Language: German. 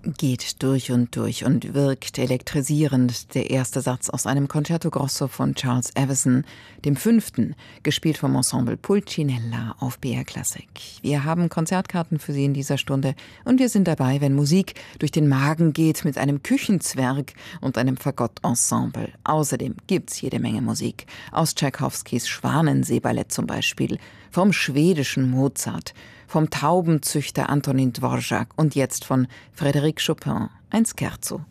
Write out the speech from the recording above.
geht durch und wirkt elektrisierend. Der erste Satz aus einem Concerto Grosso von Charles Evison, dem 5., gespielt vom Ensemble Pulcinella auf BR Classic. Wir haben Konzertkarten für Sie in dieser Stunde und wir sind dabei, wenn Musik durch den Magen geht, mit einem Küchenzwerg und einem Fagottensemble. Außerdem gibt's jede Menge Musik. Aus Tschaikowskis Schwanenseeballett zum Beispiel, vom schwedischen Mozart, vom Taubenzüchter Antonin Dvorak und jetzt von Frédéric Chopin, ein Scherzo.